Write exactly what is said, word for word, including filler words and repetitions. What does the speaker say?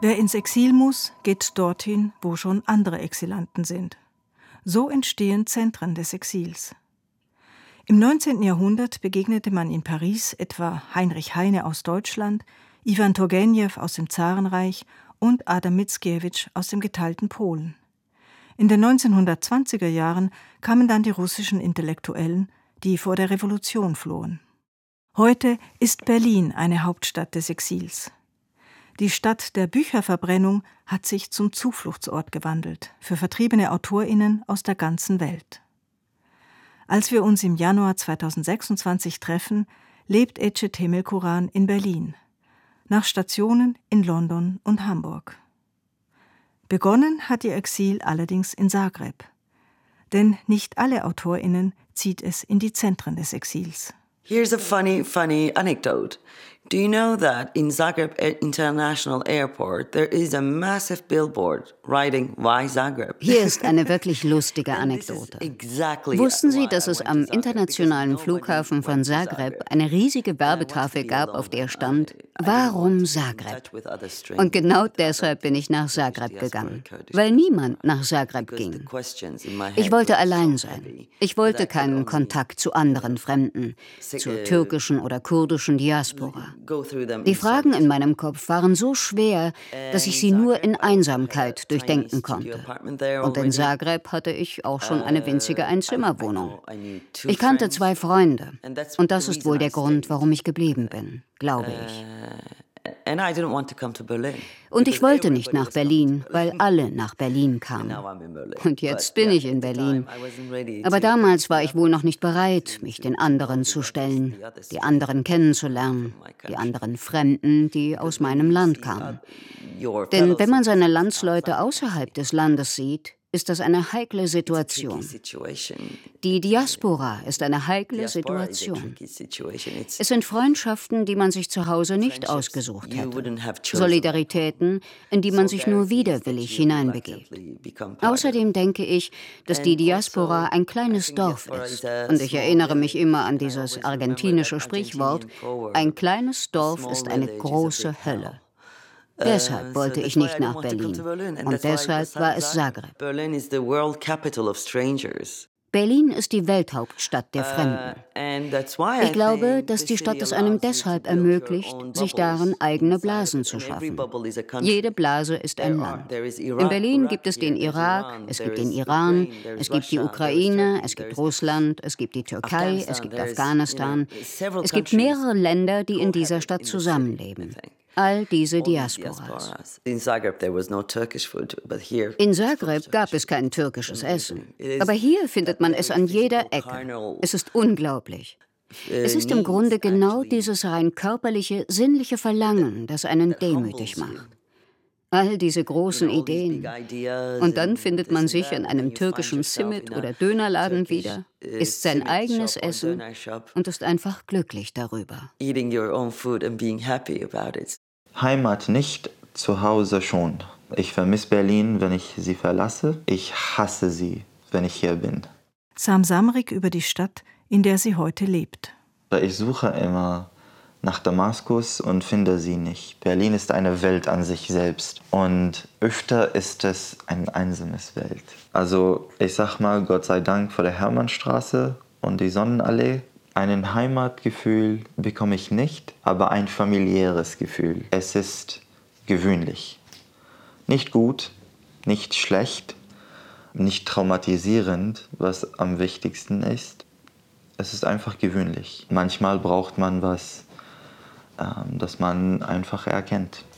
Wer ins Exil muss, geht dorthin, wo schon andere Exilanten sind. So entstehen Zentren des Exils. Im neunzehnten Jahrhundert begegnete man in Paris etwa Heinrich Heine aus Deutschland, Iwan Turgenew aus dem Zarenreich und Adam Mickiewicz aus dem geteilten Polen. In den neunzehnhundertzwanziger Jahren kamen dann die russischen Intellektuellen, die vor der Revolution flohen. Heute ist Berlin eine Hauptstadt des Exils. Die Stadt der Bücherverbrennung hat sich zum Zufluchtsort gewandelt für vertriebene AutorInnen aus der ganzen Welt. Als wir uns im Januar zweitausendsechsundzwanzig treffen, lebt Ece Temelkuran in Berlin, nach Stationen in London und Hamburg. Begonnen hat ihr Exil allerdings in Zagreb. Denn nicht alle AutorInnen zieht es in die Zentren des Exils. Here's a funny, funny anecdote. Do you know that in Zagreb International Airport there is a massive billboard writing Why Zagreb? Hier ist eine wirklich lustige Anekdote. Wussten Sie, dass es am internationalen Flughafen von Zagreb eine riesige Werbetafel gab, auf der stand Warum Zagreb? Und genau deshalb bin ich nach Zagreb gegangen, weil niemand nach Zagreb ging. Ich wollte allein sein. Ich wollte keinen Kontakt zu anderen Fremden, zur türkischen oder kurdischen Diaspora. Die Fragen in meinem Kopf waren so schwer, dass ich sie nur in Einsamkeit durchdenken konnte. Und in Zagreb hatte ich auch schon eine winzige Einzimmerwohnung. Ich kannte zwei Freunde. Und das ist wohl der Grund, warum ich geblieben bin, glaube ich. Und ich wollte nicht nach Berlin, weil alle nach Berlin kamen. Und jetzt bin ich in Berlin. Aber damals war ich wohl noch nicht bereit, mich den anderen zu stellen, die anderen kennenzulernen, die anderen Fremden, die aus meinem Land kamen. Denn wenn man seine Landsleute außerhalb des Landes sieht, ist das eine heikle Situation. Die Diaspora ist eine heikle Situation. Es sind Freundschaften, die man sich zu Hause nicht ausgesucht hätte. Solidaritäten, in die man sich nur widerwillig hineinbegebt. Außerdem denke ich, dass die Diaspora ein kleines Dorf ist. Und ich erinnere mich immer an dieses argentinische Sprichwort: Ein kleines Dorf ist eine große Hölle. Deshalb wollte ich nicht nach Berlin. Und deshalb war es Zagreb. Berlin ist die Welthauptstadt der Fremden. Ich glaube, dass die Stadt es einem deshalb ermöglicht, sich darin eigene Blasen zu schaffen. Jede Blase ist ein Land. In Berlin gibt es den Irak, es gibt den Iran, es gibt die Ukraine, es gibt Russland, es gibt die Türkei, es gibt Afghanistan. Es gibt mehrere Länder, die in dieser Stadt zusammenleben. All diese Diasporas. In Zagreb gab es kein türkisches Essen. Aber hier findet man es an jeder Ecke. Es ist unglaublich. Es ist im Grunde genau dieses rein körperliche, sinnliche Verlangen, das einen demütig macht. All diese großen Ideen. Und dann findet man sich in einem türkischen Simit- oder Dönerladen wieder, isst sein eigenes Essen und ist einfach glücklich darüber. Heimat nicht, zu Hause schon. Ich vermisse Berlin, wenn ich sie verlasse. Ich hasse sie, wenn ich hier bin. Sam Samrik über die Stadt, in der sie heute lebt. Ich suche immer nach Damaskus und finde sie nicht. Berlin ist eine Welt an sich selbst. Und öfter ist es eine einsame Welt. Also ich sag mal, Gott sei Dank vor der Hermannstraße und die Sonnenallee. Ein Heimatgefühl bekomme ich nicht, aber ein familiäres Gefühl. Es ist gewöhnlich. Nicht gut, nicht schlecht, nicht traumatisierend, was am wichtigsten ist. Es ist einfach gewöhnlich. Manchmal braucht man was, ähm, das man einfach erkennt.